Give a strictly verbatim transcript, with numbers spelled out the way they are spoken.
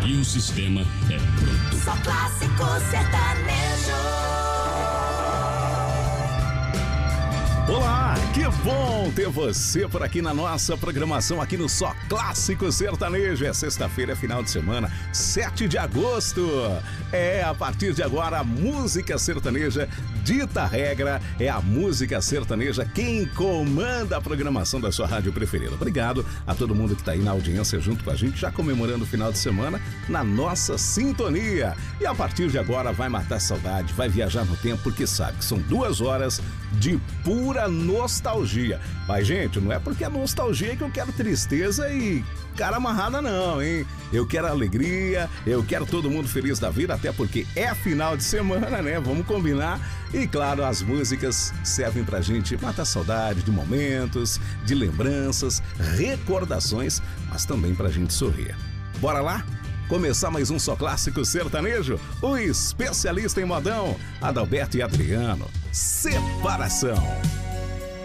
e o sistema é pronto. Só clássico sertanejo. Olá, que bom ter você por aqui na nossa programação, aqui no Só Clássico Sertanejo. É sexta-feira, é final de semana, sete de agosto. É, a partir de agora, a música sertaneja dita regra, é a música sertaneja quem comanda a programação da sua rádio preferida. Obrigado a todo mundo que está aí na audiência junto com a gente, já comemorando o final de semana na nossa sintonia. E a partir de agora vai matar saudade, vai viajar no tempo, porque sabe que são duas horas de pura nostalgia. Mas, gente, não é porque é nostalgia que eu quero tristeza e cara amarrada não, hein? Eu quero alegria, eu quero todo mundo feliz da vida, até porque é final de semana, né? Vamos combinar. E, claro, as músicas servem pra gente matar saudade de momentos, de lembranças, recordações, mas também pra gente sorrir. Bora lá? Começar mais um Só Clássico Sertanejo? O especialista em modão, Adalberto e Adriano. Separação.